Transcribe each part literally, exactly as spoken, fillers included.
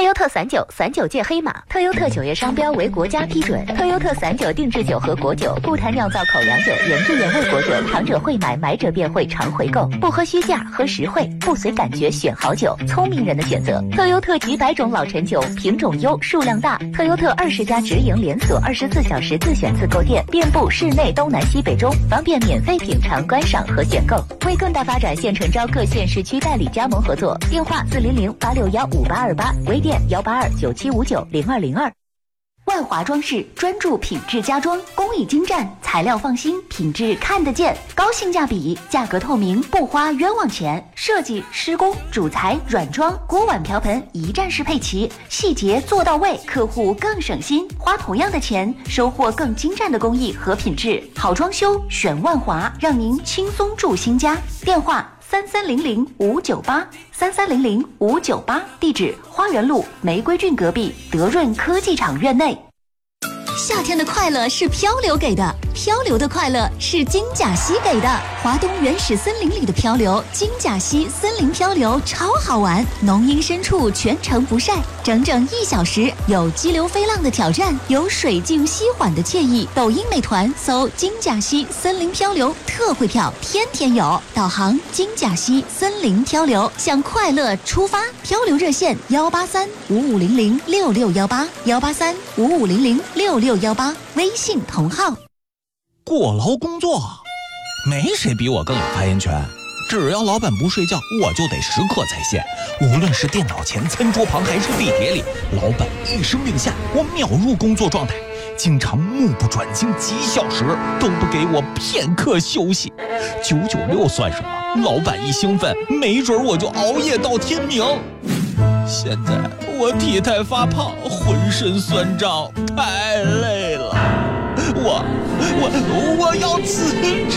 优特散酒，散酒界黑马。特优特酒业商标为国家批准。特优特散酒定制酒和果酒，不谈酿造口粮酒、原汁原味果酒，尝者会买，买者便会常回购。不喝虚价，喝实惠，不随感觉选好酒，聪明人的选择。特优特几百种老陈酒，品种优，数量大。特优特二十家直营连锁，二十四小时自选自购店，遍布市内东南西北中，方便免费品尝、观赏和选购。为更大发展，现诚招各县市区代理加盟合作，电话四零零八六幺五八二八，微店幺八二九七五九零二零二。万华装饰专注品质家装，工艺精湛，材料放心，品质看得见，高性价比，价格透明，不花冤枉钱。设计、施工、主材、软装、锅碗瓢盆一站式配齐，细节做到位，客户更省心。花同样的钱，收获更精湛的工艺和品质。好装修选万华，让您轻松住新家。电话三三零零五九八三三零零五九八，地址花园路玫瑰郡隔壁德润科技厂院内。 夏天的快乐是漂流给的，漂流的快乐是金甲溪给的。华东原始森林里的漂流，金甲溪森林漂流超好玩，浓荫深处全程不晒，整整一小时，有激流飞浪的挑战，有水静溪缓的惬意。抖音美团搜金甲溪森林漂流特惠票，天天有。导航金甲溪森林漂流，向快乐出发。漂流热线幺八三五五零零六六幺八幺八三五五零零六六幺八，微信同号。 过劳工作，没谁比我更有发言权。只要老板不睡觉，我就得时刻在线。无论是电脑前、餐桌旁还是地铁里，老板一声令下，我秒入工作状态。经常目不转睛几小时，都不给我片刻休息。九九六算什么？老板一兴奋，没准我就熬夜到天明。现在我体态发胖，浑身酸胀，太累了。我我我要辞职。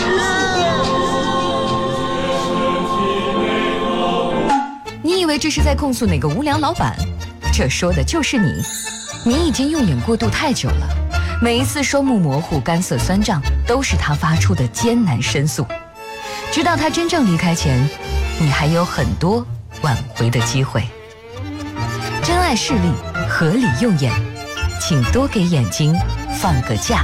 你以为这是在控诉哪个无良老板？这说的就是你。你已经用眼过度太久了，每一次双目模糊、干涩酸胀，都是他发出的艰难申诉。直到他真正离开前，你还有很多挽回的机会。珍爱视力，合理用眼，请多给眼睛放个假。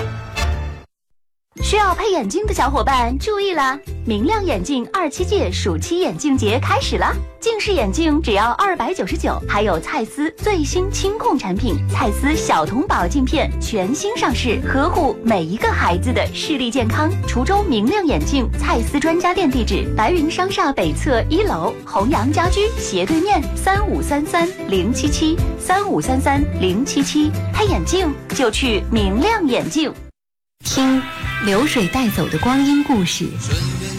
需要配眼镜的小伙伴注意啦！明亮眼镜二七届暑期眼镜节开始啦！近视眼镜只要二百九十九，还有蔡司最新清控产品蔡司小童宝镜片全新上市，呵护每一个孩子的视力健康。滁州明亮眼镜蔡司专家店地址：白云商厦北侧一楼，弘阳家居斜对面，三五三三零七七三五三三零七七。配眼镜就去明亮眼镜。听流水带走的光阴故事。